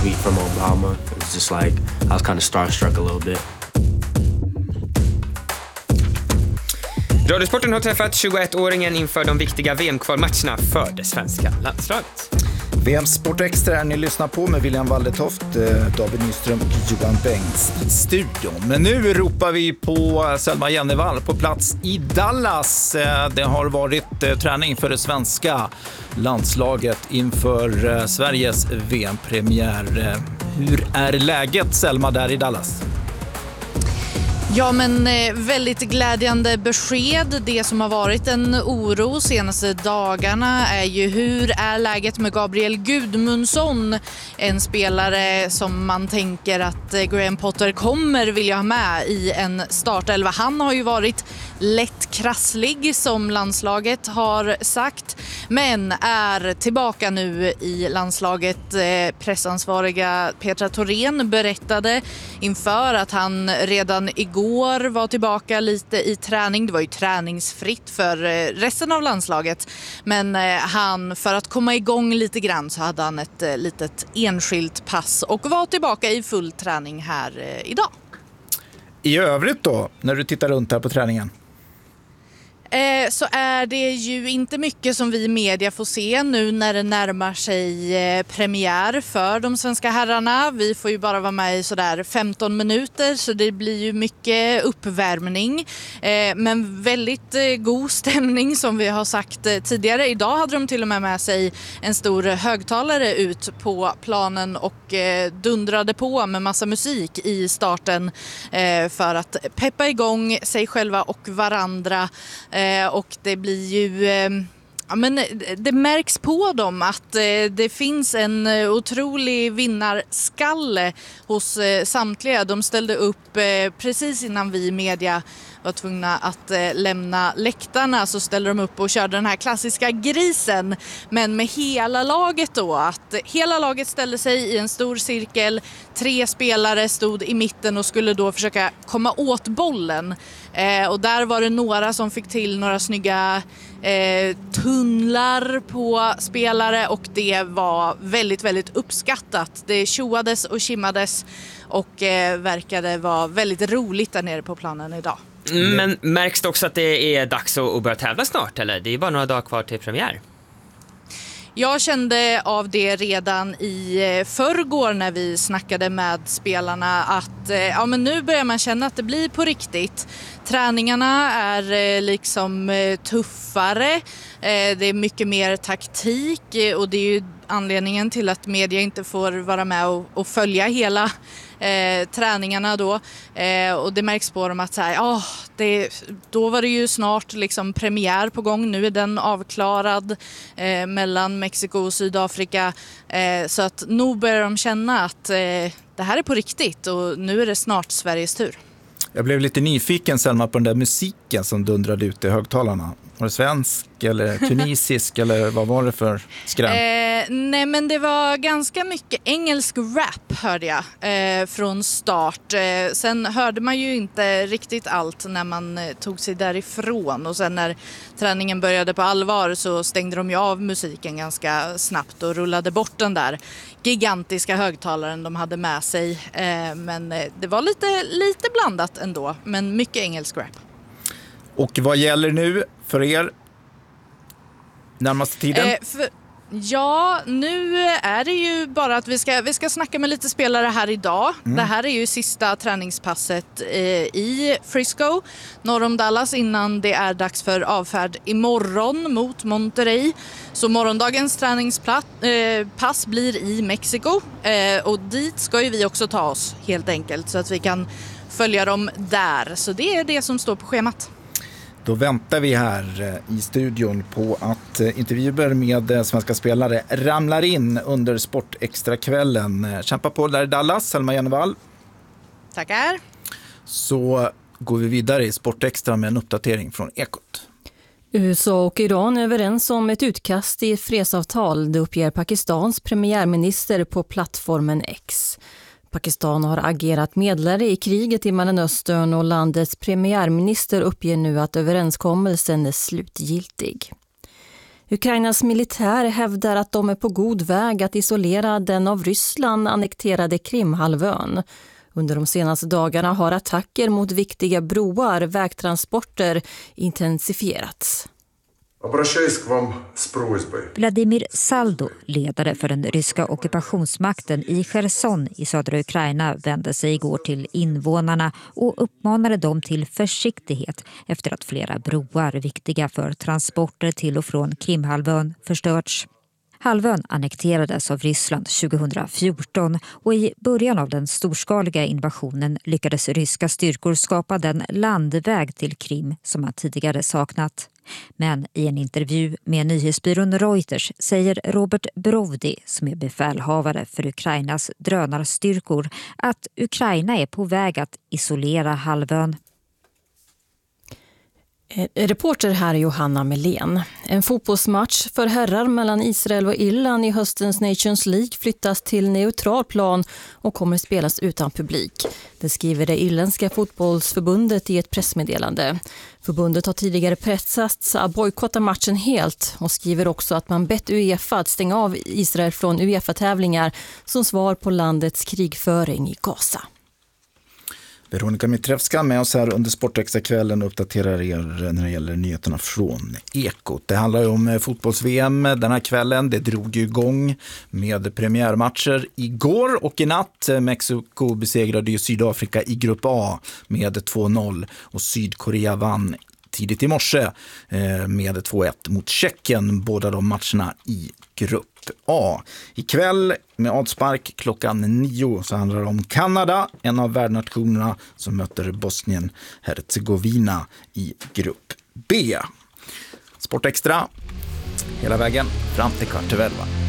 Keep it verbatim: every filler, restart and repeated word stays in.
tweet from Obama. It was just like, I was kind of starstruck a little bit. Radiosporten har träffat tjugoett-åringen inför de viktiga V M-kvalmatcherna för det svenska landslaget. V M Sport Extra är ni lyssnar på med William Waldetoft, David Nyström och Johan Bengts i studion. Men nu ropar vi på Selma Jennevall på plats i Dallas. Det har varit träning för det svenska landslaget inför Sveriges V M-premiär. Hur är läget, Selma, där i Dallas? Ja, men väldigt glädjande besked. Det som har varit en oro senaste dagarna är ju hur är läget med Gabriel Gudmundsson, en spelare som man tänker att Graham Potter kommer vilja ha med i en startelva. Han har ju varit lätt krasslig som landslaget har sagt, men är tillbaka nu i landslaget. Pressansvariga Petra Thorén berättade inför att han redan igår var tillbaka lite i träning. Det var ju träningsfritt för resten av landslaget, men han, för att komma igång lite grann, så hade han ett litet enskilt pass och var tillbaka i full träning här idag. I övrigt då, när du tittar runt här på träningen? Eh, så är det ju inte mycket som vi i media får se nu när det närmar sig eh, premiär för de svenska herrarna. Vi får ju bara vara med i sådär femton minuter, så det blir ju mycket uppvärmning. Eh, men väldigt eh, god stämning som vi har sagt eh, tidigare. Idag hade de till och med med sig en stor högtalare ut på planen och eh, dundrade på med massa musik i starten eh, för att peppa igång sig själva och varandra. Eh, och det blir ju, eh, ja, men det märks på dem att eh, det finns en eh, otrolig vinnarskalle hos eh, samtliga. De ställde upp eh, precis innan vi i media var tvungna att eh, lämna läktarna, så ställde de upp och körde den här klassiska grisen, men med hela laget då. Att hela laget ställde sig i en stor cirkel, tre spelare stod i mitten och skulle då försöka komma åt bollen. Eh, och där var det några som fick till några snygga eh, tunnlar på spelare, och det var väldigt, väldigt uppskattat. Det tjoades och kimmades och eh, verkade vara väldigt roligt där nere på planen idag. Mm, men märks det också att det är dags att börja tävla snart, eller? Det är bara några dagar kvar till premiär. Jag kände av det redan i förrgår när vi snackade med spelarna att ja, men nu börjar man känna att det blir på riktigt. Träningarna är liksom tuffare, det är mycket mer taktik, och det är ju anledningen till att media inte får vara med och, och följa hela eh, träningarna då. Eh, och det märks på dem att så här, oh, det, då var det ju snart liksom premiär på gång. Nu är den avklarad eh, mellan Mexiko och Sydafrika. Eh, så att nog börjar de känna att eh, det här är på riktigt, och nu är det snart Sveriges tur. Jag blev lite nyfiken, Selma, på den där musiken som dundrade ut i högtalarna. Var det svensk eller tunisisk eller vad var det för skräm? Eh, nej, men det var ganska mycket engelsk rap, hörde jag eh, från start. Eh, sen hörde man ju inte riktigt allt när man eh, tog sig därifrån, och sen när träningen började på allvar så stängde de ju av musiken ganska snabbt och rullade bort den där gigantiska högtalaren de hade med sig. Eh, men eh, det var lite, lite blandat ändå, men mycket engelsk rap. Och vad gäller nu för er närmaste tiden? Eh, för, ja, nu är det ju bara att vi ska, vi ska snacka med lite spelare här idag. Mm. Det här är ju sista träningspasset eh, i Frisco, norr om Dallas, innan det är dags för avfärd imorgon mot Monterrey. Så morgondagens träningspass eh, blir i Mexiko, eh, och dit ska ju vi också ta oss helt enkelt, så att vi kan följa dem där. Så det är det som står på schemat. Då väntar vi här i studion på att intervjuer med svenska spelare ramlar in under Sportextra-kvällen. Kämpa på där i Dallas, Selma Jennevall. Tackar. Så går vi vidare i Sportextra med en uppdatering från Ekot. U S A och Iran är överens om ett utkast i ett fredsavtal, det uppger Pakistans premiärminister på plattformen X. Pakistan har agerat medlare i kriget i Mellanöstern, och landets premiärminister uppger nu att överenskommelsen är slutgiltig. Ukrainas militär hävdar att de är på god väg att isolera den av Ryssland annekterade Krimhalvön. Under de senaste dagarna har attacker mot viktiga broar, vägtransporter intensifierats. Vladimir Saldo, ledare för den ryska ockupationsmakten i Cherson i södra Ukraina, vände sig igår till invånarna och uppmanade dem till försiktighet efter att flera broar viktiga för transporter till och från Krimhalvön förstörts. Halvön annekterades av Ryssland tjugohundrafjorton och i början av den storskaliga invasionen lyckades ryska styrkor skapa den landväg till Krim som man tidigare saknat. Men i en intervju med nyhetsbyrån Reuters säger Robert Brovdi, som är befälhavare för Ukrainas drönarstyrkor, att Ukraina är på väg att isolera halvön. Reporter här är Johanna Melén. En fotbollsmatch för herrar mellan Israel och Irland i höstens Nations League flyttas till neutral plan och kommer spelas utan publik. Det skriver det irländska fotbollsförbundet i ett pressmeddelande. Förbundet har tidigare pressats att bojkotta matchen helt och skriver också att man bett UEFA att stänga av Israel från UEFA-tävlingar som svar på landets krigföring i Gaza. Veronica Mitrevska med oss här under Sportextra-kvällen och uppdaterar er när det gäller nyheterna från Ekot. Det handlar ju om fotbolls-V M den här kvällen. Det drog ju igång med premiärmatcher igår och i natt. Mexiko besegrade ju Sydafrika i grupp A med två noll och Sydkorea vann tidigt i morse med två ett mot Tjeckien, båda de matcherna i grupp A. Ikväll med avspark klockan nio så handlar det om Kanada, en av värdnationerna som möter Bosnien-Herzegovina i grupp B. Sportextra hela vägen fram till kvart över elva.